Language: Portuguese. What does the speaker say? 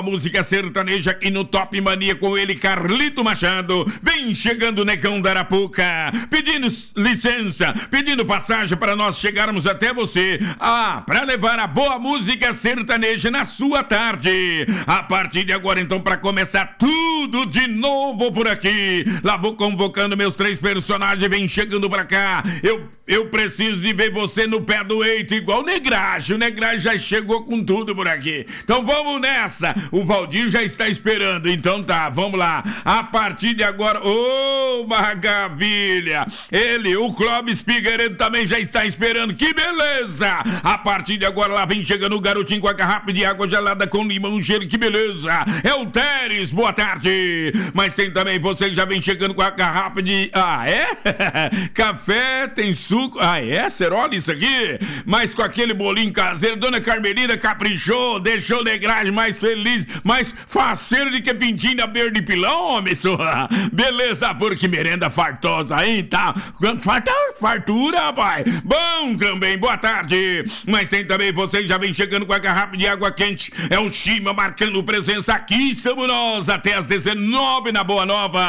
Música sertaneja aqui no Top Mania com ele, Carlito Machado. Vem chegando o Negão da Arapuca, pedindo licença, pedindo passagem para nós chegarmos até você. Para levar a boa música sertaneja na sua tarde. A partir de agora, então, para começar tudo de novo por aqui. Lá vou convocando meus 3 personagens, vem chegando pra cá. Eu preciso de ver você no pé do eito, igual o Negrage. O Negrage já chegou com tudo por aqui. Então vamos nessa. O Valdir já está esperando, então tá, vamos lá. A partir de agora, maravilha! Ele, o Clóvis Figueiredo também já está esperando, que beleza! A partir de agora, lá vem chegando o garotinho com a garrafa de água gelada com limão, gelo, que beleza! É o Teres, boa tarde! Mas tem também você que já vem chegando com a garrafa de... Café, tem suco, Cerole isso aqui? Mas com aquele bolinho caseiro, Dona Carmelina caprichou, deixou o Negrage mais feliz, mais faceiro de que pintinho da beira de pilão, homem, sua. Beleza, porque merenda fartosa aí, tá? Fartura, rapaz. Bom também, boa tarde. Mas tem também você que já vem chegando com a garrafa de água quente. É o Chima marcando presença aqui. Estamos nós até às 19 na Boa Nova.